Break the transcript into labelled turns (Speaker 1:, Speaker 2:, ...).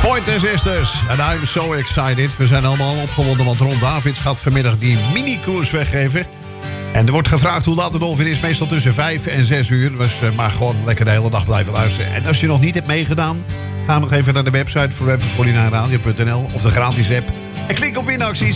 Speaker 1: Pointer Sisters. En I'm so excited. We zijn allemaal opgewonden, want Ron Davids gaat vanmiddag die mini-koers weggeven. En er wordt gevraagd hoe laat het ongeveer is. Meestal tussen 5 en 6 uur. Dus maar gewoon lekker de hele dag blijven luisteren. En als je nog niet hebt meegedaan, ga nog even naar de website forever49radio.nl of de gratis app. En klik op winacties.